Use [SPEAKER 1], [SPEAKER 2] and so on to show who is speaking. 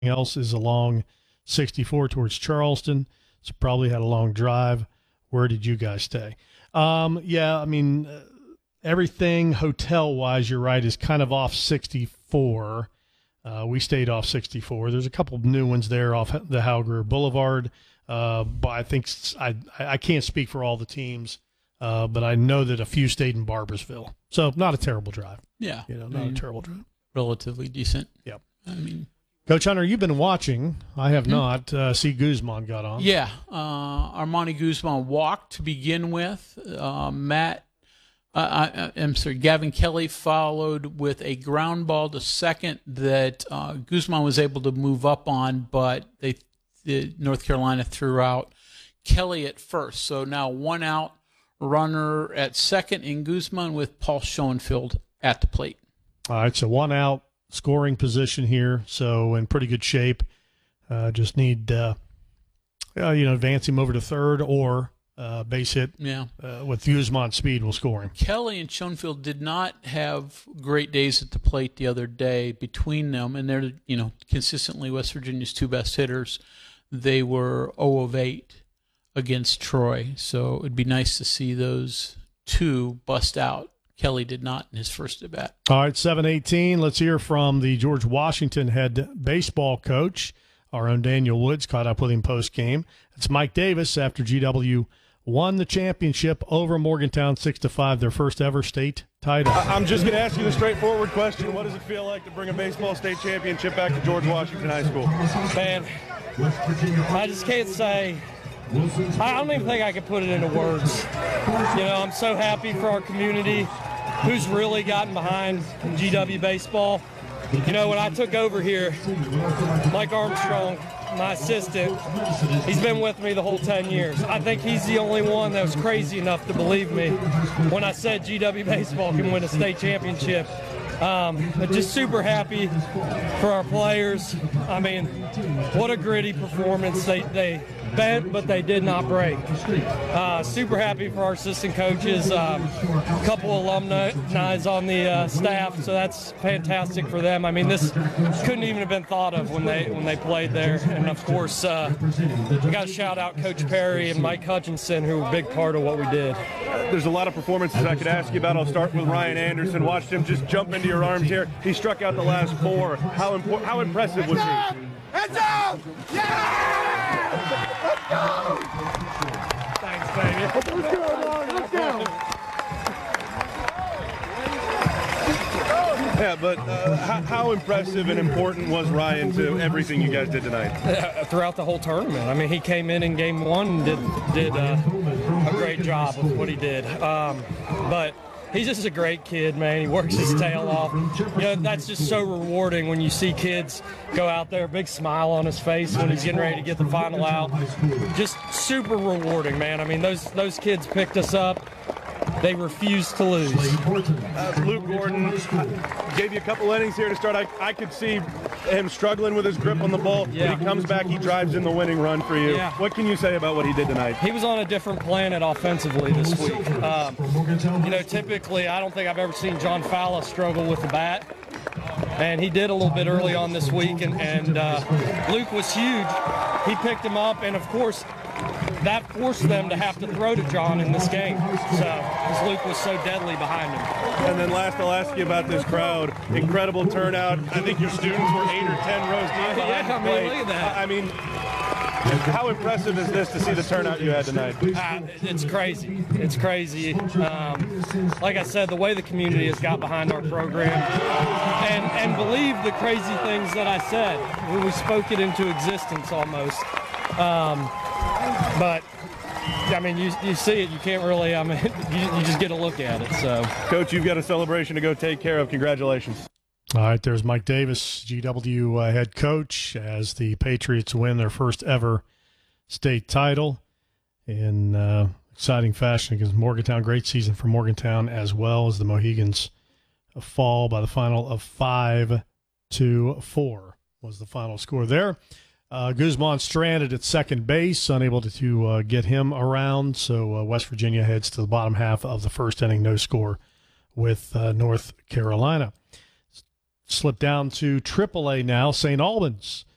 [SPEAKER 1] else is along 64 towards Charleston. So probably had a long drive. Where did you guys stay? Everything hotel-wise, you're right, is kind of off 64. We stayed off 64. There's a couple of new ones there off the Hal Greer Boulevard. But I think I can't speak for all the teams, but I know that a few stayed in Barboursville. So not a terrible drive.
[SPEAKER 2] Yeah.
[SPEAKER 1] Not a terrible drive.
[SPEAKER 2] Relatively decent.
[SPEAKER 1] Yep.
[SPEAKER 2] I mean,
[SPEAKER 1] Coach Hunter, you've been watching. I have not. See, Guzman got on.
[SPEAKER 2] Yeah. Armani Guzman walked to begin with. Gavin Kelly followed with a ground ball to second that Guzman was able to move up on, but North Carolina threw out Kelly at first. So now one out runner at second in Guzman with Paul Schoenfield at the plate.
[SPEAKER 1] All right, so one out, scoring position here, so in pretty good shape. Just need, advance him over to third or base hit.
[SPEAKER 2] Yeah.
[SPEAKER 1] With Guzman's speed will score him.
[SPEAKER 2] Kelly and Schoenfield did not have great days at the plate the other day between them, and they're, consistently West Virginia's two best hitters. They were 0 of 8 against Troy, so it'd be nice to see those two bust out. Kelly did not in his first at bat.
[SPEAKER 1] All right, 7:18. Let's hear from the George Washington head baseball coach. Our own Daniel Woods caught up with him post-game. It's Mike Davis after GW won the championship over Morgantown 6-5, their first ever state title.
[SPEAKER 3] I'm just going to ask you the straightforward question. What does it feel like to bring a baseball state championship back to George Washington High School?
[SPEAKER 4] Man, I just can't say. I don't even think I could put it into words. I'm so happy for our community who's really gotten behind GW baseball. When I took over here, Mike Armstrong, my assistant, he's been with me the whole 10 years. I think he's the only one that was crazy enough to believe me when I said GW baseball can win a state championship. But just super happy for our players. I mean, what a gritty performance. They bent, but they did not break. Super happy for our assistant coaches. A couple alumni on the staff, so that's fantastic for them. I mean, this couldn't even have been thought of when they played there. And of course, we got to shout out Coach Perry and Mike Hutchinson, who were a big part of what we did.
[SPEAKER 3] There's a lot of performances I could ask you about. I'll start with Ryan Anderson. Watched him just jump into your arms here. He struck out the last 4. How impressive was he?
[SPEAKER 5] Heads up! Yeah! Let's go!
[SPEAKER 4] Thanks, baby.
[SPEAKER 5] Let's go, Ron. Let's go.
[SPEAKER 3] Yeah, but how impressive and important was Ryan to everything you guys did tonight?
[SPEAKER 4] Throughout the whole tournament. I mean, he came in game 1 and did a great job of what he did. But he's just a great kid, man. He works his tail off. That's just so rewarding when you see kids go out there, big smile on his face when he's getting ready to get the final out. Just super rewarding, man. I mean, those kids picked us up. They refused to lose.
[SPEAKER 3] Luke Gordon gave you a couple innings here to start. I could see him struggling with his grip on the ball.
[SPEAKER 4] Yeah.
[SPEAKER 3] But he comes back, he drives in the winning run for you.
[SPEAKER 4] Yeah.
[SPEAKER 3] What can you say about what he did tonight?
[SPEAKER 4] He was on a different planet offensively this week. Typically, I don't think I've ever seen John Falla struggle with the bat. And he did a little bit early on this week, and Luke was huge. He picked him up, and of course, that forced them to have to throw to John in this game. Because Luke was so deadly behind him.
[SPEAKER 3] And then last, I'll ask you about this crowd. Incredible turnout. I think your students were 8 or 10 rows deep behind the plate.
[SPEAKER 4] Look at that.
[SPEAKER 3] I mean, how impressive is this to see the turnout you had tonight?
[SPEAKER 4] It's crazy. It's crazy. Like I said, the way the community has got behind our program and believe the crazy things that I said. We spoke it into existence almost. But I mean, you see it. You can't really. I mean, you just get a look at it. So,
[SPEAKER 3] Coach, you've got a celebration to go take care of. Congratulations.
[SPEAKER 1] All right, there's Mike Davis, GW head coach, as the Patriots win their first ever state title in exciting fashion against Morgantown. Great season for Morgantown, as well as the Mohegans fall by the final of 5-4 was the final score there. Guzman stranded at second base, unable to get him around. So West Virginia heads to the bottom half of the first inning, no score with North Carolina. Slip down to AAA now. St. Albans